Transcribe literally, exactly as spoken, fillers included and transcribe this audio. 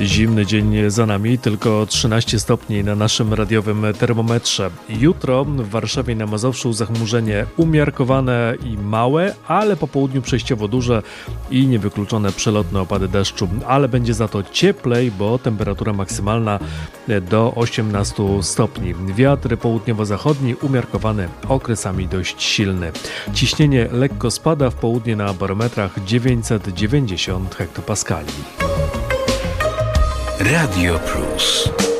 Zimny dzień za nami, tylko trzynaście stopni na naszym radiowym termometrze. Jutro w Warszawie i na Mazowszu zachmurzenie umiarkowane i małe, ale po południu przejściowo duże i niewykluczone przelotne opady deszczu. Ale będzie za to cieplej, bo temperatura maksymalna do osiemnastu stopni. Wiatr południowo-zachodni umiarkowany, okresami dość silny. Ciśnienie lekko spada, w południe na barometrach dziewięćset dziewięćdziesiąt hektopaskali. Radio Plus.